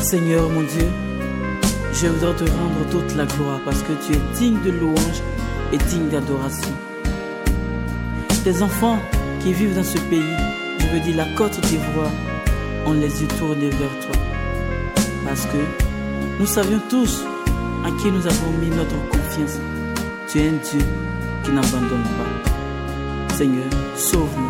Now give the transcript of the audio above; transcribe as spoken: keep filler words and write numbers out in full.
Seigneur mon Dieu, je voudrais te rendre toute la gloire parce que tu es digne de louange et digne d'adoration. Tes enfants qui vivent dans ce pays, je veux dire la Côte d'Ivoire, ont les yeux tournés vers toi. Parce que nous savions tous en qui nous avons mis notre confiance. Tu es un Dieu qui n'abandonne pas. Seigneur, sauve-nous.